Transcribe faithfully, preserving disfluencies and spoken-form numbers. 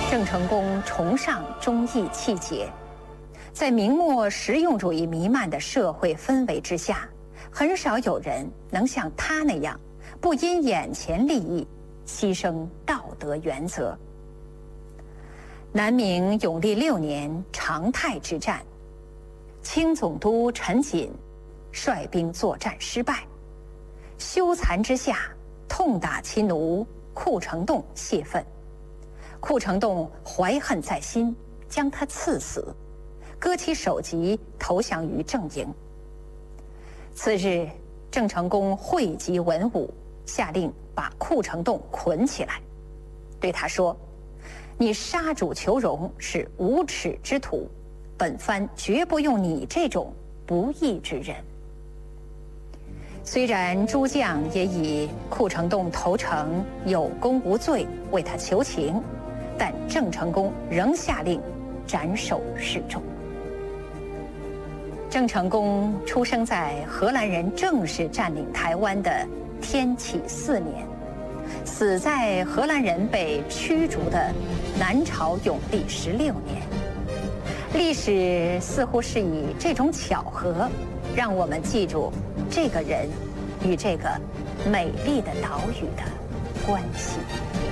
郑成功崇尚忠义气节，在明末实用主义弥漫的社会氛围之下，很少有人能像他那样，不因眼前利益牺牲道德原则。南明永历六年长泰之战，清总督陈锦率兵作战失败，羞惭之下痛打其奴库成栋泄愤。库成栋怀恨在心，将他赐死，割其首级投降于郑营。次日，郑成功汇集文武，下令把库成栋捆起来，对他说：“你杀主求荣是无耻之徒，本藩绝不用你这种不义之人。”虽然诸将也以库成栋投诚有功无罪为他求情，但郑成功仍下令斩首示众。郑成功出生在荷兰人正式占领台湾的天启四年，死在荷兰人被驱逐的南朝永历十六年。历史似乎是以这种巧合，让我们记住这个人与这个美丽的岛屿的关系。